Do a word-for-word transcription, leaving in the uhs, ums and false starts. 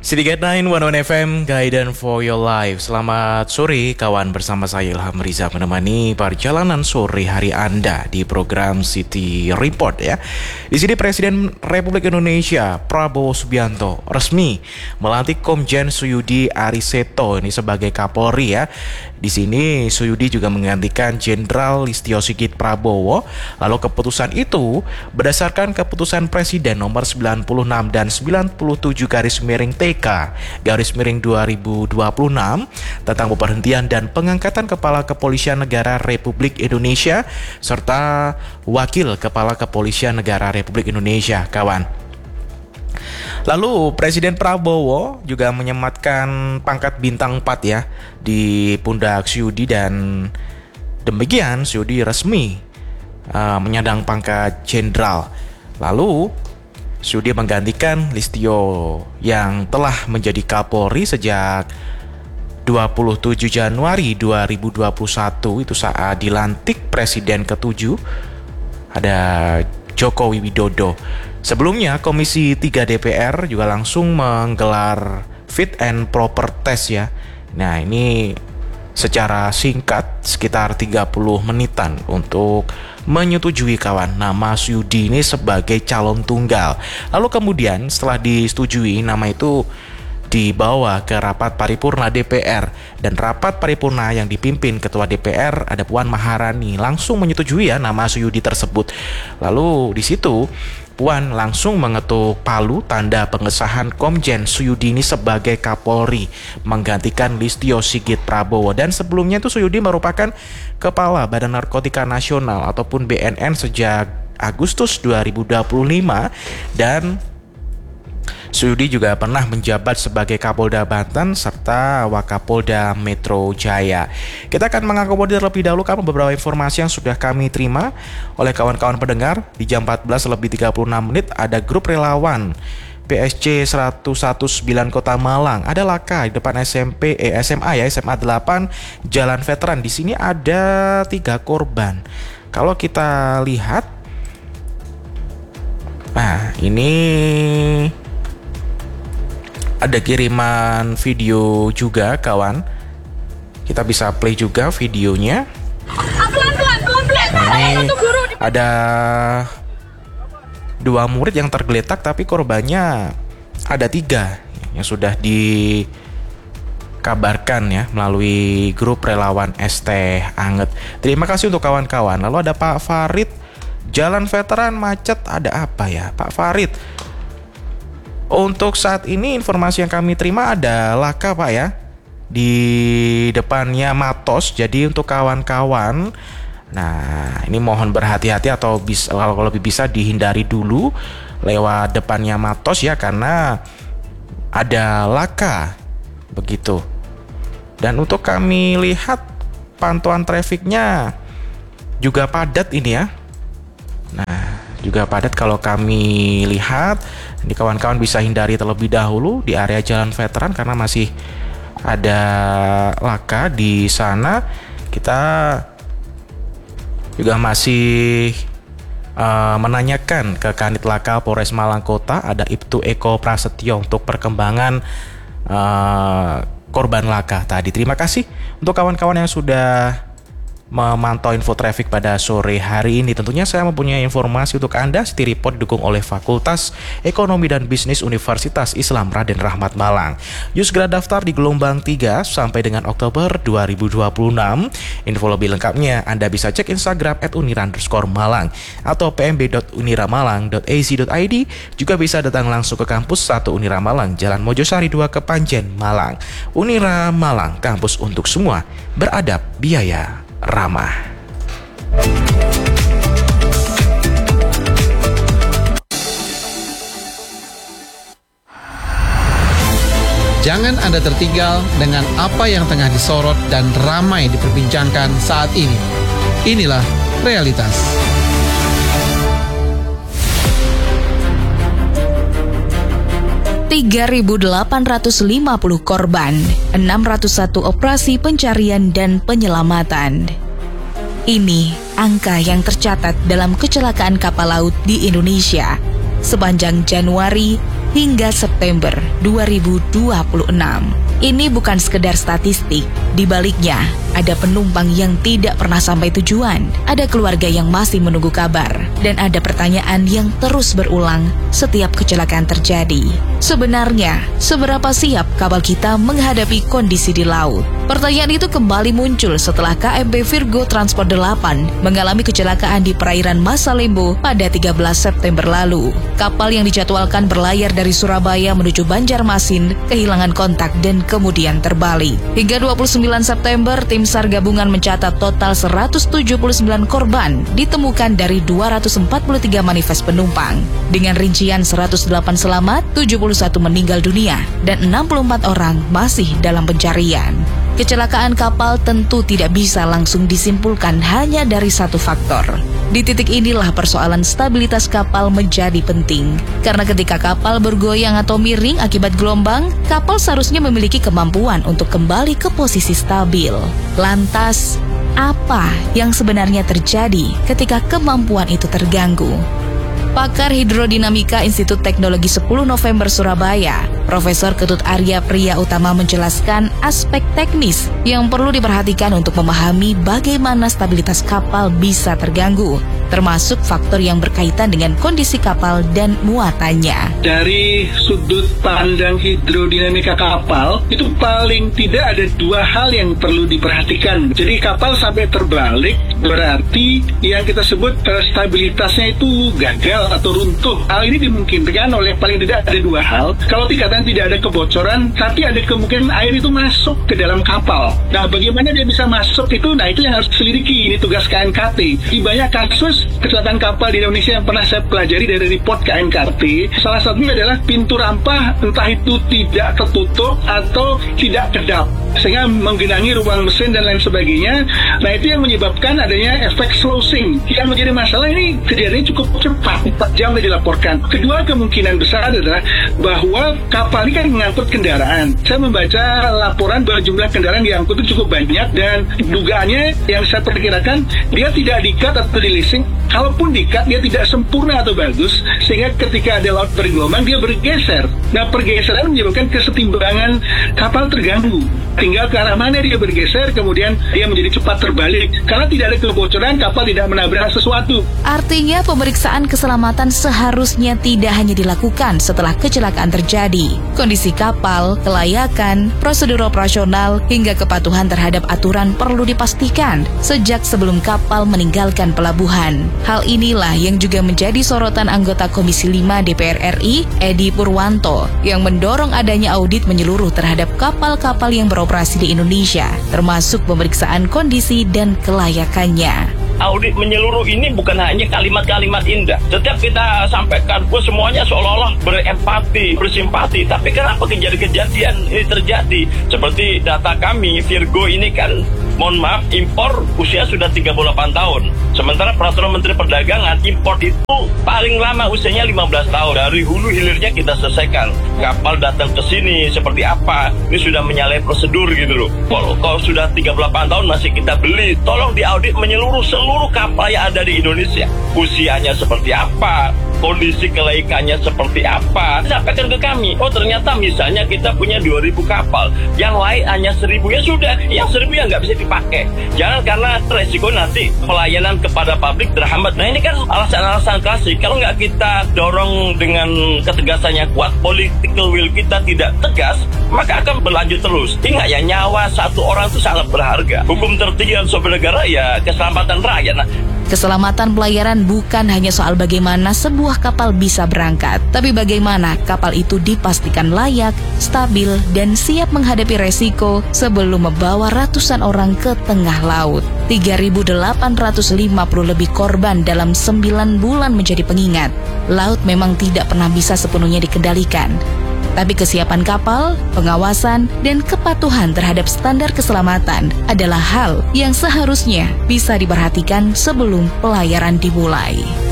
City Gate sembilan satu satu F M, Guidance for Your Life. Selamat sore kawan, bersama saya Ilham Riza menemani perjalanan sore hari Anda di program City Report ya. Di sini Presiden Republik Indonesia Prabowo Subianto resmi melantik Komjen Suyudi Ariseto ini sebagai Kapolri ya. Di sini Suyudi juga menggantikan Jenderal Listio Sigit Prabowo. Lalu keputusan itu berdasarkan keputusan Presiden nomor sembilan puluh enam dan sembilan puluh tujuh garis miring T K garis miring dua ribu dua puluh enam tentang pemberhentian dan pengangkatan Kepala Kepolisian Negara Republik Indonesia serta Wakil Kepala Kepolisian Negara Republik Indonesia, kawan. Lalu Presiden Prabowo juga menyematkan pangkat bintang empat ya di pundak Suyudi, dan demikian Suyudi resmi uh, menyandang pangkat jenderal. Lalu Suyudi menggantikan Listio yang telah menjadi Kapolri sejak dua puluh tujuh Januari dua ribu dua puluh satu, itu saat dilantik Presiden ketujuh ada Joko Widodo. Sebelumnya Komisi tiga D P R juga langsung menggelar fit and proper test ya. Nah, ini secara singkat sekitar tiga puluh menitan untuk menyetujui kawan nama Suyudi ini sebagai calon tunggal. Lalu kemudian setelah disetujui, nama itu dibawa ke rapat paripurna D P R, dan rapat paripurna yang dipimpin Ketua D P R ada Puan Maharani langsung menyetujui ya nama Suyudi tersebut. Lalu di situ Puan langsung mengetuk palu tanda pengesahan Komjen Suyudi ini sebagai Kapolri menggantikan Listio Sigit Prabowo. Dan sebelumnya itu Suyudi merupakan Kepala Badan Narkotika Nasional ataupun B N N sejak Agustus dua ribu dua puluh lima, dan Suyudi juga pernah menjabat sebagai Kapolda Banten serta Wakapolda Metro Jaya. Kita akan mengakomodir lebih dahulu kamu beberapa informasi yang sudah kami terima oleh kawan-kawan pendengar. Di jam empat belas lebih tiga puluh enam menit ada grup relawan P S C seratus sembilan belas Kota Malang. Ada laka di depan S M P eh, S M A ya, S M A delapan Jalan Veteran. Di sini ada tiga korban. Kalau kita lihat, nah ini ada kiriman video juga kawan. Kita bisa play juga videonya. Nah, ini ada dua murid yang tergeletak, tapi korbannya ada tiga yang sudah dikabarkan ya melalui grup relawan Es Teh Anget. Terima kasih untuk kawan-kawan. Lalu ada Pak Farid, Jalan Veteran macet, ada apa ya Pak Farid? Untuk saat ini informasi yang kami terima ada laka Pak ya di depannya Matos. Jadi untuk kawan-kawan, nah ini mohon berhati-hati atau bisa, kalau lebih bisa dihindari dulu lewat depannya Matos ya, karena ada laka begitu. Dan untuk kami lihat pantauan trafiknya juga padat ini ya. Nah, juga padat kalau kami lihat. Ini kawan-kawan bisa hindari terlebih dahulu di area Jalan Veteran karena masih ada laka di sana. Kita juga masih uh, menanyakan ke Kanit Laka Polres Malang Kota, ada Ibtu Eko Prasetyo, untuk perkembangan uh, korban laka tadi. Terima kasih untuk kawan-kawan yang sudah memantau info traffic pada sore hari ini. Tentunya saya mempunyai informasi untuk Anda. City Report didukung oleh Fakultas Ekonomi dan Bisnis Universitas Islam Raden Rahmat Malang. Yuk segera daftar di gelombang tiga sampai dengan Oktober dua ribu dua puluh enam. Info lebih lengkapnya Anda bisa cek Instagram at unira underscore malang atau p m b dot uniramalang dot a c dot i d. Juga bisa datang langsung ke kampus satu Unira Malang, Jalan Mojosari dua, Kepanjen, Malang. Unira Malang, kampus untuk semua, beradab, biaya ramah. Jangan Anda tertinggal dengan apa yang tengah disorot dan ramai diperbincangkan saat ini. Inilah realitas. tiga ribu delapan ratus lima puluh korban, enam ratus satu operasi pencarian dan penyelamatan. Ini angka yang tercatat dalam kecelakaan kapal laut di Indonesia sepanjang Januari hingga September dua ribu dua puluh enam. Ini bukan sekedar statistik, di baliknya ada penumpang yang tidak pernah sampai tujuan, ada keluarga yang masih menunggu kabar, dan ada pertanyaan yang terus berulang setiap kecelakaan terjadi. Sebenarnya, seberapa siap kapal kita menghadapi kondisi di laut? Pertanyaan itu kembali muncul setelah K M P Virgo Transport delapan mengalami kecelakaan di perairan Masalembo pada tiga belas September lalu. Kapal yang dijadwalkan berlayar dari Surabaya menuju Banjarmasin kehilangan kontak dan kemudian terbalik. Hingga dua puluh sembilan September, tim SAR gabungan mencatat total seratus tujuh puluh sembilan korban ditemukan dari dua ratus empat puluh tiga manifest penumpang. Dengan rincian seratus delapan selamat, tujuh puluh satu meninggal dunia, dan enam puluh empat orang masih dalam pencarian. Kecelakaan kapal tentu tidak bisa langsung disimpulkan hanya dari satu faktor. Di titik inilah persoalan stabilitas kapal menjadi penting. Karena ketika kapal bergoyang atau miring akibat gelombang, kapal seharusnya memiliki kemampuan untuk kembali ke posisi stabil. Lantas, apa yang sebenarnya terjadi ketika kemampuan itu terganggu? Pakar Hidrodinamika Institut Teknologi sepuluh November Surabaya, Profesor Ketut Arya Priya Utama menjelaskan aspek teknis yang perlu diperhatikan untuk memahami bagaimana stabilitas kapal bisa terganggu, termasuk faktor yang berkaitan dengan kondisi kapal dan muatannya. Dari sudut pandang hidrodinamika kapal, itu paling tidak ada dua hal yang perlu diperhatikan. Jadi kapal sampai terbalik, berarti yang kita sebut uh, stabilitasnya itu gagal atau runtuh. Hal ini dimungkinkan oleh paling tidak ada dua hal. Kalau dikatakan tidak ada kebocoran, tapi ada kemungkinan air itu masuk ke dalam kapal. Nah, bagaimana dia bisa masuk itu? Nah, itu yang harus diselidiki. Ini tugas K N K T. Di banyak kasus kecelakaan kapal di Indonesia yang pernah saya pelajari dari report K N K T, salah satunya adalah pintu rampah entah itu tidak tertutup atau tidak kedap, sehingga menggenangi ruang mesin dan lain sebagainya. Nah, itu yang menyebabkan adanya efek slowing. Yang menjadi masalah ini kejadiannya cukup cepat, empat jam dilaporkan. Kedua kemungkinan besar adalah bahwa kapal ini kan mengangkut kendaraan. Saya membaca laporan bahwa jumlah kendaraan yang diangkut itu cukup banyak, dan dugaannya yang saya perkirakan dia tidak di-cut atau di-leasing. Kalaupun di-cut, dia tidak sempurna atau bagus, sehingga ketika ada laut bergelombang dia bergeser. Nah, pergeseran menyebabkan kesetimbangan kapal terganggu. Tinggal ke arah mana dia bergeser, kemudian dia menjadi cepat terbalik. Karena tidak ada kebocoran, kapal tidak menabrak sesuatu. Artinya pemeriksaan keselamatan seharusnya tidak hanya dilakukan setelah kecelakaan terjadi. Kondisi kapal, kelayakan, prosedur operasional, hingga kepatuhan terhadap aturan perlu dipastikan sejak sebelum kapal meninggalkan pelabuhan. Hal inilah yang juga menjadi sorotan anggota Komisi lima D P R R I, Edi Purwanto, yang mendorong adanya audit menyeluruh terhadap kapal-kapal yang beroperasi di Indonesia, termasuk pemeriksaan kondisi dan kelayakannya. Audit menyeluruh ini bukan hanya kalimat-kalimat indah. Setiap kita sampaikan, oh, semuanya seolah-olah berempati, bersimpati. Tapi kenapa kejadian-kejadian ini terjadi? Seperti data kami, Virgo ini kan, mohon maaf, impor usia sudah tiga puluh delapan tahun. Sementara peraturan Menteri Perdagangan, impor itu paling lama usianya lima belas tahun. Dari hulu hilirnya kita selesaikan. Kapal datang ke sini seperti apa? Ini sudah menyalahi prosedur gitu loh. Kalau, kalau sudah tiga puluh delapan tahun masih kita beli, tolong diaudit menyeluruh seluruh seluruh kapal yang ada di Indonesia. Usianya seperti apa, kondisi kelaikannya seperti apa, sampaikan ke kami. Oh, ternyata misalnya kita punya dua ribu kapal, yang lain hanya seribu, ya sudah, yang seribu yang nggak bisa dipakai. Jangan karena resiko nanti pelayanan kepada publik terhambat. Nah, ini kan alasan-alasan klasik. Kalau nggak kita dorong dengan ketegasannya kuat, political will kita tidak tegas, maka akan berlanjut terus. Ingat ya, nyawa satu orang itu sangat berharga. Hukum tertinggi dalam sebuah negara ya keselamatan rakyat. Nah, keselamatan pelayaran bukan hanya soal bagaimana sebuah kapal bisa berangkat, tapi bagaimana kapal itu dipastikan layak, stabil, dan siap menghadapi resiko sebelum membawa ratusan orang ke tengah laut. tiga ribu delapan ratus lima puluh lebih korban dalam sembilan bulan menjadi pengingat. Laut memang tidak pernah bisa sepenuhnya dikendalikan. Tapi kesiapan kapal, pengawasan, dan kepatuhan terhadap standar keselamatan adalah hal yang seharusnya bisa diperhatikan sebelum pelayaran dimulai.